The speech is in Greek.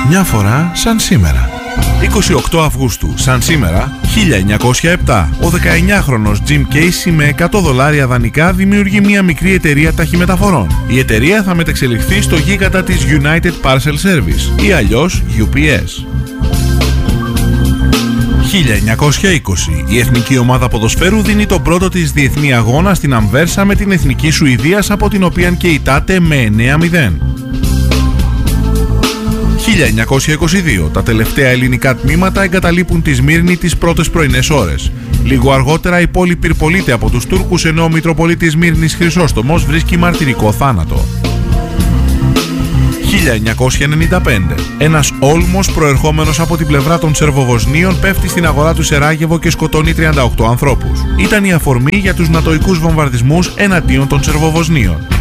Μια φορά σαν σήμερα. 28 Αυγούστου, σαν σήμερα, 1907, ο 19χρονος Jim Casey με $100 δανεικά δημιουργεί μια μικρή εταιρεία ταχυμεταφορών. Η εταιρεία θα μεταξελιχθεί στο γίγαντα της United Parcel Service ή αλλιώς UPS. 1920, η εθνική ομάδα ποδοσφαίρου δίνει τον πρώτο της διεθνή αγώνα στην Αμβέρσα με την εθνική Σουηδίας, από την οποία και ητάται με 9-0. 1922, τα τελευταία ελληνικά τμήματα εγκαταλείπουν τη Σμύρνη τις πρώτες πρωινές ώρες. Λίγο αργότερα η πόλη πυρπολείται από τους Τούρκους, ενώ ο Μητροπολίτης Σμύρνης Χρυσόστομος βρίσκει μαρτυρικό θάνατο. 1995, ένας όλμος προερχόμενος από την πλευρά των Σερβοβοσνίων πέφτει στην αγορά του Σεράγεβο και σκοτώνει 38 ανθρώπους. Ήταν η αφορμή για τους νατοικούς βομβαρδισμούς εναντίον των Σερβοβοσνίων.